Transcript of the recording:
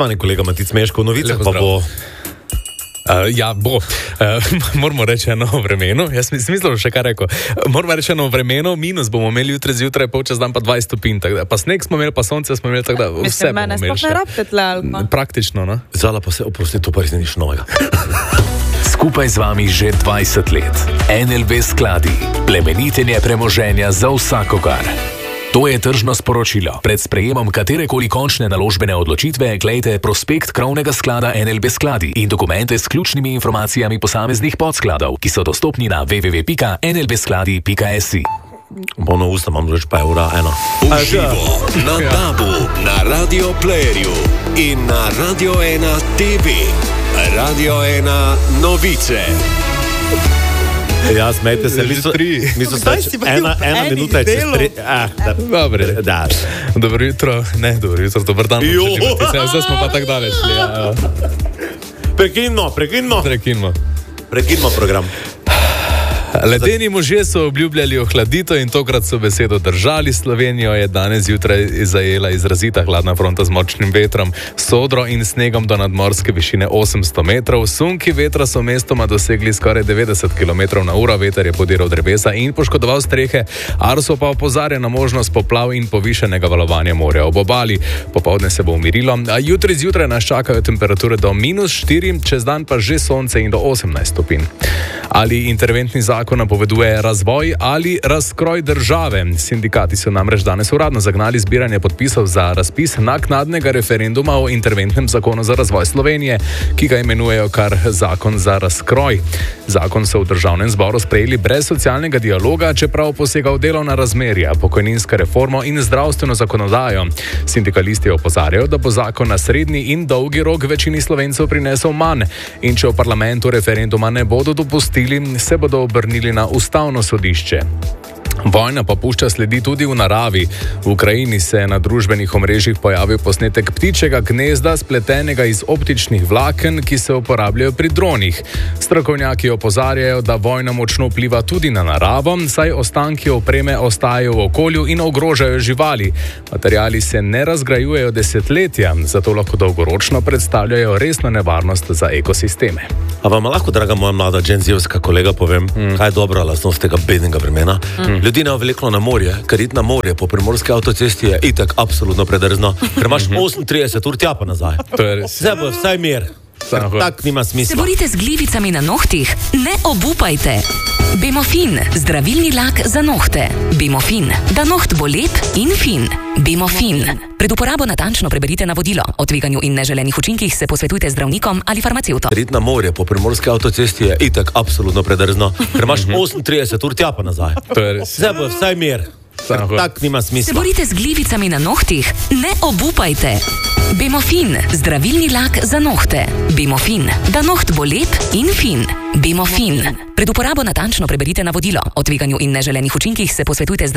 Spoštovani kolega Matic Meško, novice pa bo... Moramo reči eno vremenu. Jaz mislim, še kaj rekel. Moramo reči eno vremenu, minus bomo imeli jutri zjutraj, polčas dan pa 20 stopinj. Pa sneg smo imeli, pa sonce smo imeli, tako da vse bomo imeli še. Mislim, mene sploh ne rabite tle, ali pa? Praktično, no. Zala pa se, oprosti, to pa res nič novega. Skupaj z vami že 20 let. NLB skladi. Plemenitenje premoženja za vsakogar. To je tržno sporočilo. Pred sprejemom katerekoli končne naložbene odločitve glejte prospekt krovnega sklada NLB skladi in dokumente s ključnimi informacijami posameznih podskladov, ki so dostopni na www.nlbskladi.si. Polno usta imam reč pa eura eno. Uživo na DAB-u, na Radio Playerju in na Radio 1 TV. Radio 1 novice. Ja, smejte se, ena minuta je čez 3. Dobre. Da. Dobro jutro, dober dan. Zdaj smo pa tako daleč. Prekinimo program. Ledeni možje so obljubljali ohladitev in tokrat so besedo držali. Slovenijo je danes zjutraj zajela izrazita hladna fronta z močnim vetrom, sodro in snegom do nadmorske višine 800 metrov. Sunki vetra so mestoma dosegli skoraj 90 km/h, veter je podiral drevesa in poškodoval strehe. Arso pa opozarja na možnost poplav in povišenega valovanja morja ob obali. Popoldne se bo umirilo, a jutri zjutraj nas čakajo temperature do -4, čez dan pa že sonce in do 18 stopinj. Ali interventni zakon napoveduje razvoj ali razkroj države? Sindikati so namreč danes uradno zagnali zbiranje podpisov za razpis naknadnega referenduma o interventnem zakonu za razvoj Slovenije, ki ga imenujejo kar zakon za razkroj. Zakon so v državnem zboru sprejeli brez socialnega dialoga, čeprav posega v delovna razmerja, pokojninsko reformo in zdravstveno zakonodajo. Sindikalisti opozarjajo, da bo zakon na srednji in dolgi rok večini Slovencev prinesel manj in če v parlamentu referenduma ne bodo dopustili, se bodo obrnili na ustavno sodišče. Vojna pa pušča sledi tudi v naravi. V Ukrajini se je na družbenih omrežjih pojavil posnetek ptičjega gnezda, spletenega iz optičnih vlaken, ki se uporabljajo pri dronih. Strokovnjaki opozarjajo, da vojna močno vpliva tudi na naravo, saj ostanki opreme ostajajo v okolju in ogrožajo živali. Materiali se ne razgrajujejo desetletja, zato lahko dolgoročno predstavljajo resno nevarnost za ekosisteme. A vam lahko, draga moja mlada dženzijevska kolega, povem, kaj je dobra lastnost tega bednega vremena? Ljudi ne vleklo na morje, ker iti na morje po primorski avtocesti je itak absolutno predrzno, ker imaš 38 ur tja pa nazaj. Zdaj bo vsaj mir. Tak nima smisla. Se borite z glivicami na nohtih? Ne obupajte. Bemofin, zdravilni lak za nohte. Bemofin, da noht bo lep in fin. Bemofin. Pred uporabo natančno preberite navodilo. O tveganju in neželenih učinkih se posvetujte z zdravnikom ali farmacevtom. Iti na morje po primorski avtocesti je itak absolutno predrzno, ker imaš 38 ur tja pa nazaj. Zdaj bo vsaj mir. Tak nima smisla. Se borite z glivicami na nohtih? Ne obupajte. Bemofin, zdravilni lak za nohte. Bemofin, da noht bo lep in fin. Bemofin. Pred uporabo natančno preberite navodilo. O tveganju in neželenih učinkih se posvetujte z